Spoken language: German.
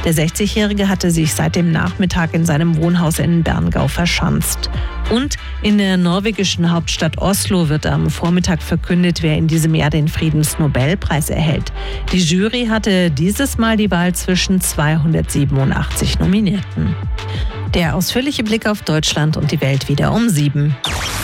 Der 60-Jährige hatte sich seit dem Nachmittag in seinem Wohnhaus in Berngau verschanzt. Und in der norwegischen Hauptstadt Oslo wird am Vormittag verkündet, wer in diesem Jahr den Friedensnobelpreis erhält. Die Jury hatte dieses Mal die Wahl zwischen 287 Nominierten. Der ausführliche Blick auf Deutschland und die Welt wieder um 7.